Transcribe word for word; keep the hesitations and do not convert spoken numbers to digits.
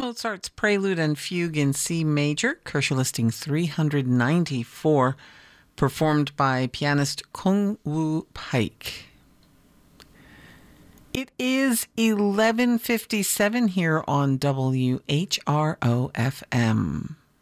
Mozart's Prelude and Fugue in C major, Koeshler listing three hundred ninety-four, performed by pianist Kung Woo Pike. It is eleven fifty-seven here on W H R O F M.